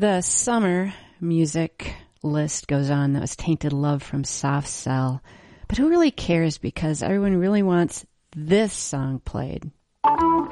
The summer music list goes on. That was Tainted Love from Soft Cell. But who really cares, because everyone really wants this song played.